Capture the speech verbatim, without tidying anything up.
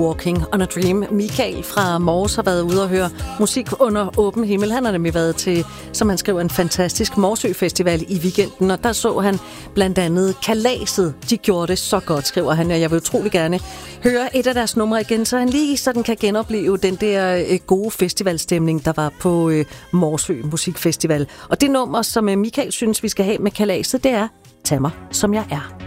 Walking on a Dream. Michael fra Mors har været ude og høre musik under åben himmel. Han har nemlig været til, som han skriver, en fantastisk Morsø Festival i weekenden, og der så han blandt andet Kalaset. De gjorde det så godt, skriver han, og jeg vil utrolig gerne høre et af deres numre igen, så han lige sådan kan genopleve den der øh, gode festivalstemning, der var på øh, Morsø Musikfestival. Og det nummer, som øh, Michael synes, vi skal have med Kalaset, det er Tag mig, som jeg er.